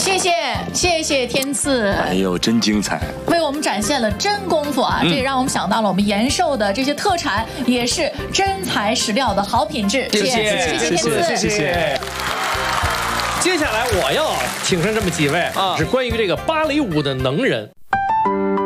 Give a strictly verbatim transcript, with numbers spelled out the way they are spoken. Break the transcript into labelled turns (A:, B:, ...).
A: 谢谢谢谢天赐，
B: 哎呦，真精彩，
A: 为我们展现了真功夫啊！嗯、这也让我们想到了我们延寿的这些特产也是真材实料的好品质。
C: 谢谢
A: 谢谢天赐，
C: 谢谢。谢谢接下来我要请上这么几位啊，是关于这个芭蕾舞的能人。